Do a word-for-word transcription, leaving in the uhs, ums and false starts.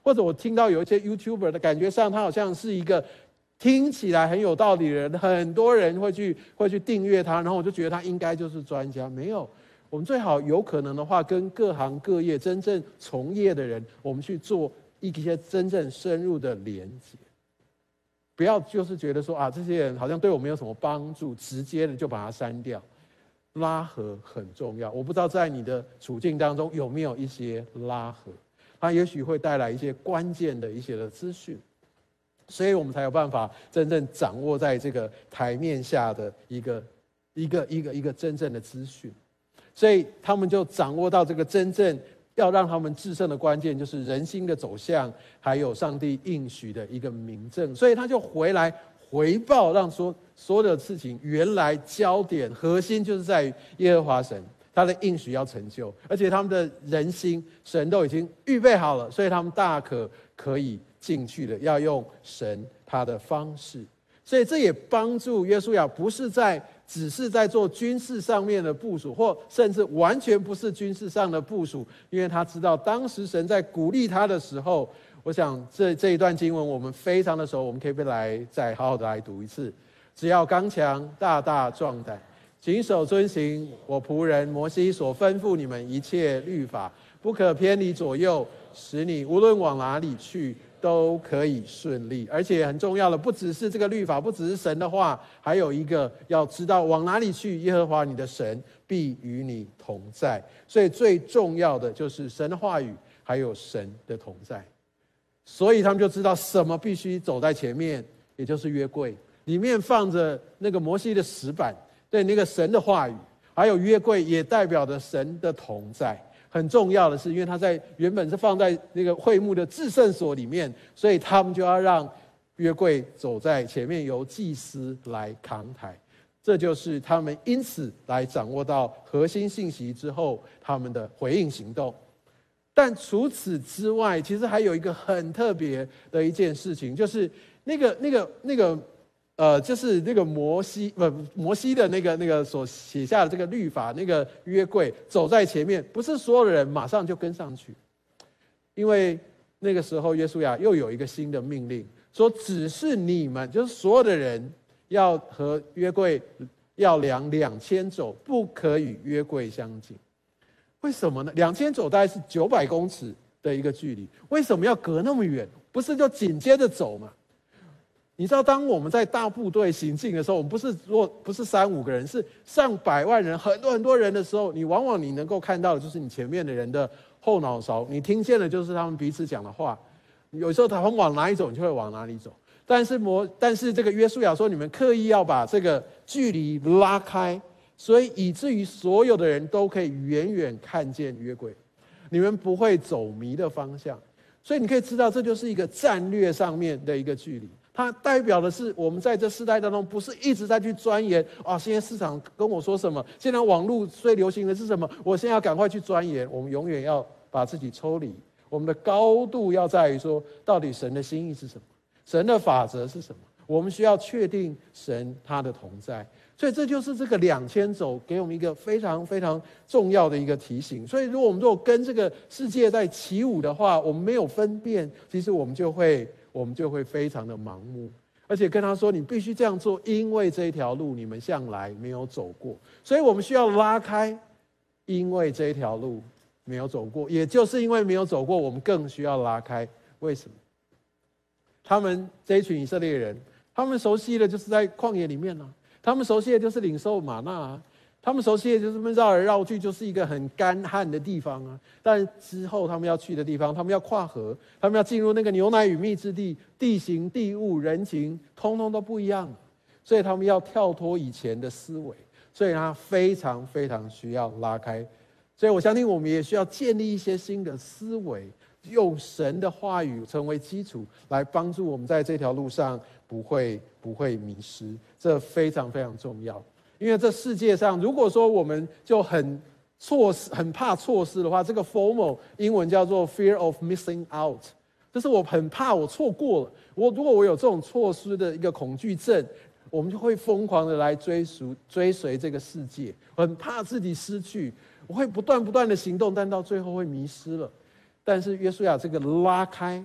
或者我听到有一些 YouTuber 的感觉上，他好像是一个听起来很有道理的人，很多人会去会去订阅他，然后我就觉得他应该就是专家。没有，我们最好有可能的话，跟各行各业真正从业的人，我们去做一些真正深入的连接。不要就是觉得说啊，这些人好像对我没有什么帮助，直接的就把它删掉。拉合很重要，我不知道在你的处境当中有没有一些拉合，它也许会带来一些关键的一些的资讯，所以我们才有办法真正掌握在这个台面下的一个一个一个一个真正的资讯。所以他们就掌握到这个真正要让他们制胜的关键，就是人心的走向，还有上帝应许的一个明证。所以他就回来回报，让说所有的事情原来焦点核心就是在于耶和华神，他的应许要成就，而且他们的人心神都已经预备好了，所以他们大可可以进去的，要用神他的方式。所以这也帮助约书亚不是在只是在做军事上面的部署，或甚至完全不是军事上的部署，因为他知道当时神在鼓励他的时候，我想这这一段经文我们非常的熟，我们可以来再好好的来读一次。只要刚强，大大壮胆，谨守遵行我仆人摩西所吩咐你们一切律法，不可偏离左右，使你无论往哪里去都可以顺利。而且很重要的，不只是这个律法，不只是神的话，还有一个要知道往哪里去，耶和华你的神必与你同在。所以最重要的就是神的话语，还有神的同在。所以他们就知道什么必须走在前面，也就是约柜，里面放着那个摩西的石板，对，那个神的话语，还有约柜也代表着神的同在。很重要的是，因为他在原本是放在那个会幕的至圣所里面，所以他们就要让约柜走在前面，由祭司来扛抬。这就是他们因此来掌握到核心信息之后，他们的回应行动。但除此之外，其实还有一个很特别的一件事情，就是那个那个那个呃，就是那个摩西不摩西的那个那个所写下的这个律法，那个约柜走在前面，不是所有的人马上就跟上去，因为那个时候约书亚又有一个新的命令，说只是你们，就是所有的人要和约柜要量两千肘，不可与约柜相近。为什么呢？两千肘大概是九百公尺的一个距离，为什么要隔那么远？不是就紧接着走吗？你知道，当我们在大部队行进的时候，我们不是若不是三五个人，是上百万人，很多很多人的时候，你往往你能够看到的就是你前面的人的后脑勺，你听见的就是他们彼此讲的话。有时候他们往哪里走，你就会往哪里走。但是摩，但是这个约书亚说，你们刻意要把这个距离拉开。所以以至于所有的人都可以远远看见约柜，你们不会走迷的方向。所以你可以知道，这就是一个战略上面的一个距离。它代表的是我们在这世代当中，不是一直在去钻研啊，现在市场跟我说什么，现在网络最流行的是什么，我现在要赶快去钻研。我们永远要把自己抽离，我们的高度要在于说，到底神的心意是什么，神的法则是什么。我们需要确定神他的同在。所以这就是这个两千肘给我们一个非常非常重要的一个提醒。所以如果我们如果跟这个世界在起舞的话，我们没有分辨，其实我们就会我们就会非常的盲目。而且跟他说，你必须这样做，因为这一条路你们向来没有走过。所以我们需要拉开，因为这一条路没有走过，也就是因为没有走过，我们更需要拉开。为什么？他们这一群以色列人，他们熟悉的就是在旷野里面啊，他们熟悉的就是领受玛纳啊，他们熟悉的就是绕来绕去，就是一个很干旱的地方啊。但之后他们要去的地方，他们要跨河，他们要进入那个牛奶与蜜之地，地形、地物、人情，通通都不一样，所以他们要跳脱以前的思维，所以他非常非常需要拉开。所以我相信我们也需要建立一些新的思维，用神的话语成为基础，来帮助我们在这条路上不会不会迷失，这非常非常重要。因为这世界上，如果说我们就很错失、很怕错失的话，这个 FOMO 英文叫做 Fear of Missing Out， 就是我很怕我错过了。我如果我有这种错失的一个恐惧症，我们就会疯狂的来追逐追随这个世界，很怕自己失去，我会不断不断的行动，但到最后会迷失了。但是约书亚这个拉开，